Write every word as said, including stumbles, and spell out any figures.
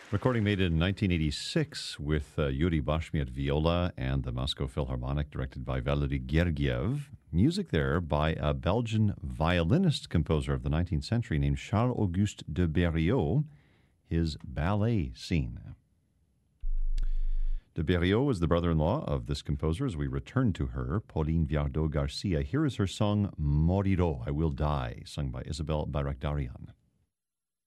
Recording made in nineteen eighty-six with uh, Yuri Bashmi at viola and the Moscow Philharmonic, directed by Valery Gergiev. Music there by a Belgian violinist composer of the nineteenth century named Charles-Auguste de Berriot, his ballet scene. De Berriot was the brother-in-law of this composer. As we return to her, Pauline Viardot Garcia, here is her song Morirò, I Will Die, sung by Isabelle Barakdarian.